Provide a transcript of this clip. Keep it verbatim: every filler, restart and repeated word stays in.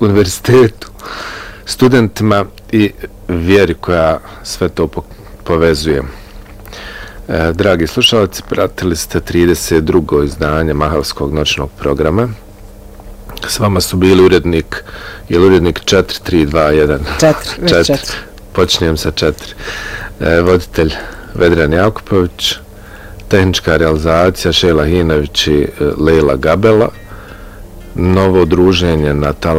univerzitetu, studentima i vjeri koja sve to po- povezuje. E, dragi slušalci, pratili ste trideset drugo izdanje Mahavskog noćnog programa. S vama su bili urednik, ili urednik četiri tri dva jedan? četiri, već četiri. Počinjem sa četiri. E, voditelj Vedran Jakupović, tehnička realizacija Šejla Hinović i Lejla Gabela, novo druženje na